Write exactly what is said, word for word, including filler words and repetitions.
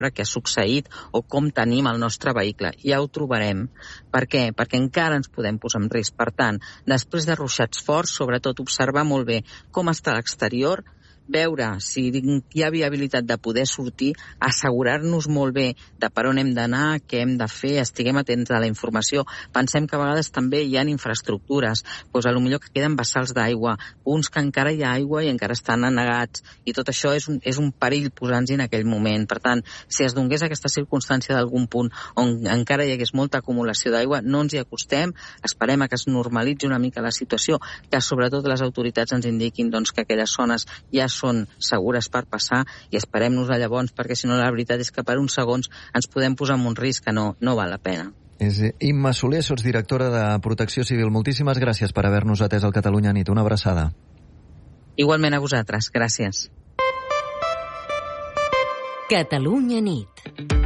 què ha succeït o com tenim el nostre vehicle. Ja ho trobarem. Per què? Perquè encara ens podem posar en risc. Per tant, després de ruixats forts, sobretot observar molt bé com està l'exterior, veure si hi ha viabilitat de poder sortir, assegurar-nos molt bé de per on hem d'anar, què hem de fer, estiguem atents a la informació. Pensem que a vegades també hi ha infraestructures, doncs a lo millor que queden bassals d'aigua, uns que encara hi ha aigua i encara estan anegats, i tot això és un, és un perill posar-nos en aquell moment. Per tant, si es donés aquesta circumstància d'algun punt on encara hi hagués molta acumulació d'aigua, no ens hi acostem, esperem a que es normalitzi una mica la situació, que sobretot les autoritats ens indiquin doncs, que aquelles zones ja són segures per passar, i esperem-nos llavors, perquè si no la veritat és que per uns segons ens podem posar en un risc que no, no val la pena. És Imma Soler, sots directora de Protecció Civil. Moltíssimes gràcies per haver-nos atès al Catalunya Nit. Una abraçada. Igualment a vosaltres. Gràcies. Catalunya Nit.